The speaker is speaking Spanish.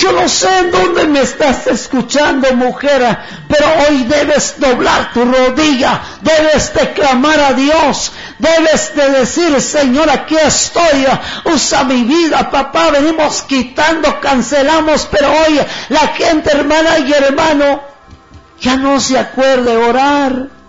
Yo no sé en dónde me estás escuchando, mujer, pero hoy debes doblar tu rodilla, debes de clamar a Dios, debes de decir: Señor, aquí estoy, usa mi vida, papá. Venimos quitando, cancelamos, pero hoy la gente, hermana y hermano, ya no se acuerde orar.